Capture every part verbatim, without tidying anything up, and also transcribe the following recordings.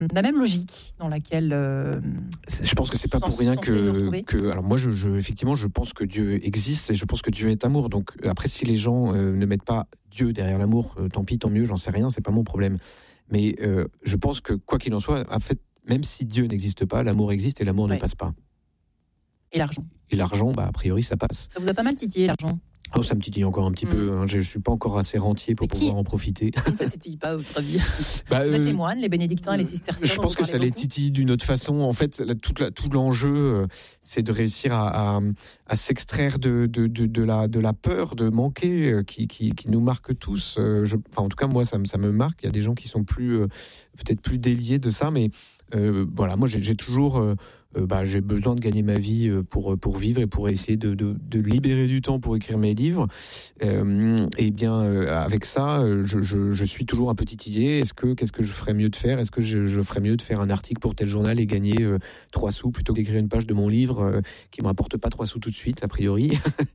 la même logique dans laquelle. Euh, je pense que c'est pas pour rien que, que. Alors moi, je, je, effectivement, je pense que Dieu existe et je pense que Dieu est amour. Donc après, si les gens euh, ne mettent pas Dieu derrière l'amour, euh, tant pis, tant mieux, j'en sais rien, c'est pas mon problème. Mais euh, je pense que quoi qu'il en soit, en fait, même si Dieu n'existe pas, l'amour existe et l'amour ouais. ne passe pas. Et l'argent. Et l'argent, bah a priori, ça passe. Ça vous a pas mal titillé l'argent? Oh, ça me titille encore un petit mmh. peu. Hein. Je ne suis pas encore assez rentier pour pouvoir en profiter. Ça ne titille pas, votre avis? bah, Vous êtes les moines, les bénédictins et les cisterciens. Je pense que ça beaucoup. Les titille d'une autre façon. En fait, la, tout, la, tout l'enjeu, euh, c'est de réussir à, à, à s'extraire de, de, de, de, la, de la peur de manquer euh, qui, qui, qui nous marque tous. Euh, je, enfin, en tout cas, moi, ça, ça me marque. Il y a des gens qui sont plus, euh, peut-être plus déliés de ça. Mais euh, voilà, moi, j'ai, j'ai toujours... Euh, Euh, bah, j'ai besoin de gagner ma vie pour, pour vivre et pour essayer de, de, de libérer du temps pour écrire mes livres. Euh, et bien, euh, avec ça, je, je, je suis toujours un peu titillé. Est-ce que, qu'est-ce que je ferais mieux de faire? Est-ce que je, je ferais mieux de faire un article pour tel journal et gagner euh, trois sous plutôt qu'écrire une page de mon livre euh, qui ne me rapporte pas trois sous tout de suite, a priori?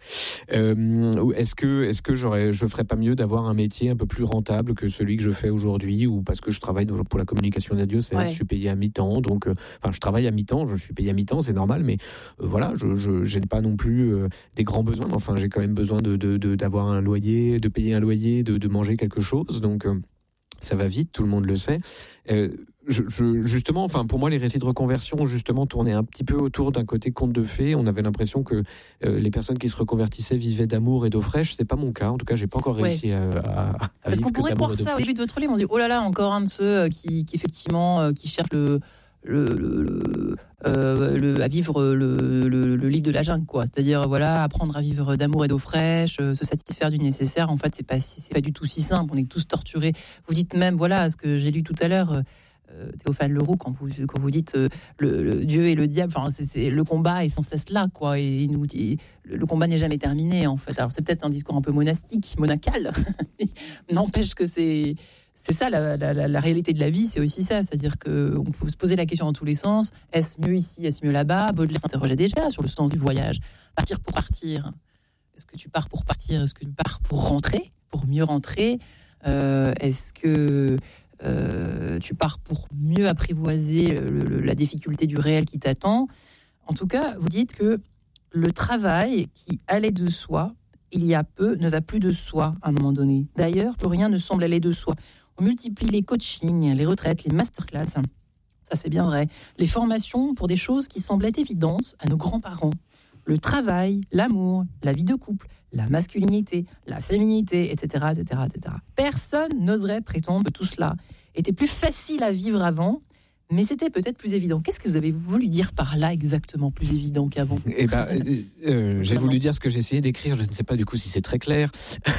euh, Est-ce que, est-ce que j'aurais, je ferais pas mieux d'avoir un métier un peu plus rentable que celui que je fais aujourd'hui, ou parce que je travaille pour la communication de la diocèse, ouais. je suis payé à mi-temps, donc, enfin, euh, je travaille à mi-temps, je Je suis payé à mi-temps, c'est normal, mais euh, voilà, je n'ai pas non plus euh, des grands besoins. Enfin, j'ai quand même besoin de, de, de, d'avoir un loyer, de payer un loyer, de, de manger quelque chose. Donc, euh, ça va vite, tout le monde le sait. Euh, je, je, justement, enfin, pour moi, les récits de reconversion, justement, tournaient un petit peu autour d'un côté conte de fées. On avait l'impression que euh, les personnes qui se reconvertissaient vivaient d'amour et d'eau fraîche. C'est pas mon cas. En tout cas, j'ai pas encore réussi ouais. à, à, à Parce vivre qu'on pourrait voir ça au début de votre livre. On se dit, oh là là, encore un de ceux qui, qui effectivement, euh, qui cherchent le... Le, le, euh, le, à vivre le, le, le livre de la jungle, quoi. C'est-à-dire, voilà, apprendre à vivre d'amour et d'eau fraîche, euh, se satisfaire du nécessaire. En fait, c'est pas, c'est pas du tout si simple. On est tous torturés. Vous dites même, voilà, ce que j'ai lu tout à l'heure, euh, Théophane Leroux, quand vous, quand vous dites euh, le, le Dieu et le diable, enfin, c'est, c'est, le combat est sans cesse là, quoi. Et il nous dit, le, le combat n'est jamais terminé, en fait. Alors, c'est peut-être un discours un peu monastique, monacal, mais n'empêche que c'est. C'est ça, la, la, la réalité de la vie, c'est aussi ça. C'est-à-dire qu'on peut se poser la question dans tous les sens. Est-ce mieux ici, est-ce mieux là-bas? Baudelaire s'interrogeait déjà sur le sens du voyage. Partir pour partir. Est-ce que tu pars pour partir? Est-ce que tu pars pour rentrer? Pour mieux rentrer? euh, Est-ce que euh, tu pars pour mieux apprivoiser le, le, la difficulté du réel qui t'attend? En tout cas, vous dites que le travail qui allait de soi, il y a peu, ne va plus de soi à un moment donné. D'ailleurs, plus rien ne semble aller de soi. On multiplie les coachings, les retraites, les masterclass. Ça, c'est bien vrai. Les formations pour des choses qui semblaient évidentes à nos grands-parents. Le travail, l'amour, la vie de couple, la masculinité, la féminité, et cetera, et cetera, et cetera. Personne n'oserait prétendre que tout cela était plus facile à vivre avant, mais c'était peut-être plus évident. Qu'est-ce que vous avez voulu dire par là exactement, plus évident qu'avant? Eh ben, euh, euh, j'ai voulu dire ce que j'ai essayé d'écrire. Je ne sais pas du coup si c'est très clair.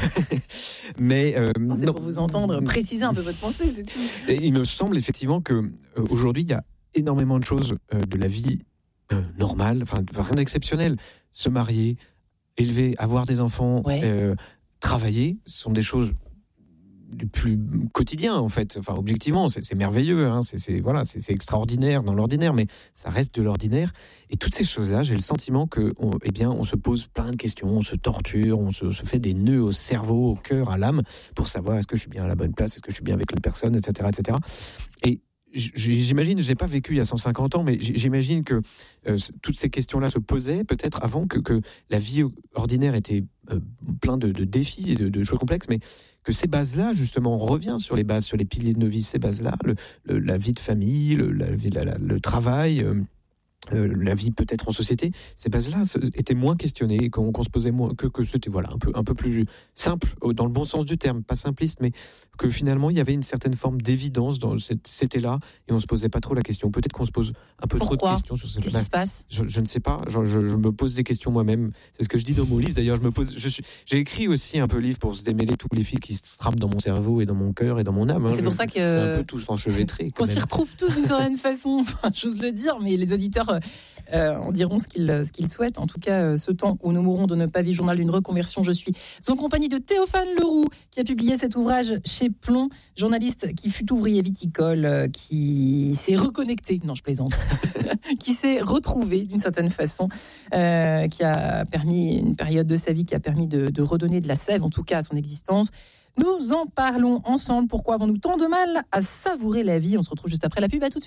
mais euh, non, c'est non. pour vous entendre préciser un peu votre pensée, c'est tout. Et il me semble effectivement que euh, aujourd'hui il y a énormément de choses euh, de la vie euh, normale, enfin rien d'exceptionnel. Se marier, élever, avoir des enfants, ouais. euh, travailler, ce sont des choses du plus quotidien en fait. Enfin, objectivement, c'est, c'est merveilleux, hein. c'est, c'est, voilà, c'est, c'est extraordinaire dans l'ordinaire, mais ça reste de l'ordinaire. Et toutes ces choses-là, j'ai le sentiment que, on, eh bien, on se pose plein de questions, on se torture, on se, se fait des nœuds au cerveau, au cœur, à l'âme, pour savoir est-ce que je suis bien à la bonne place, est-ce que je suis bien avec une personne, et cetera, et cetera. Et j'imagine, je n'ai pas vécu il y a cent cinquante ans, mais j'imagine que euh, toutes ces questions-là se posaient peut-être avant que, que la vie ordinaire était euh, plein de, de défis et de, de choses complexes, mais que ces bases-là, justement, on revient sur les bases, sur les piliers de nos vies, ces bases-là, le, le, la vie de famille, le, la, la, la, le travail, euh, euh, la vie peut-être en société, ces bases-là étaient moins questionnées, qu'on, qu'on se posait moins, que, que c'était voilà, un peu, un peu plus simple, dans le bon sens du terme, pas simpliste, mais que finalement, il y avait une certaine forme d'évidence dans cette, c'était là, et on ne se posait pas trop la question. Peut-être qu'on se pose un peu Pourquoi trop de questions sur cette Qu'est-ce qui se passe je, je ne sais pas, je, je, je me pose des questions moi-même. C'est ce que je dis dans mon livre. D'ailleurs, je me pose, je suis, j'ai écrit aussi un peu livre pour se démêler tous les fils qui se trament dans mon cerveau et dans mon cœur et dans mon âme. Hein. C'est je, pour ça que... un peu tous enchevêtrés. Qu'on s'y retrouve tous d'une certaine façon, enfin, j'ose le dire, mais les auditeurs euh, en diront ce qu'ils, ce qu'ils souhaitent. En tout cas, euh, ce temps où nous mourrons de ne pas vivre, journal d'une reconversion, je suis en compagnie de Théophane Leroux, qui a publié cet ouvrage chez Plomb, journaliste qui fut ouvrier viticole, euh, qui s'est reconnecté, non je plaisante, qui s'est retrouvé d'une certaine façon, euh, qui a permis, une période de sa vie qui a permis de, de redonner de la sève, en tout cas à son existence. Nous en parlons ensemble. Pourquoi avons-nous tant de mal à savourer la vie? On se retrouve juste après la pub. À tout de suite.